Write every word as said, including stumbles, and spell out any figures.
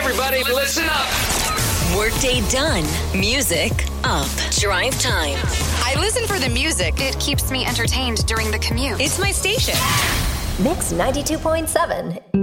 Everybody, listen up. Workday done. Music up. Drive time. I listen for the music. It keeps me entertained during the commute. It's my station. Mix ninety-two point seven.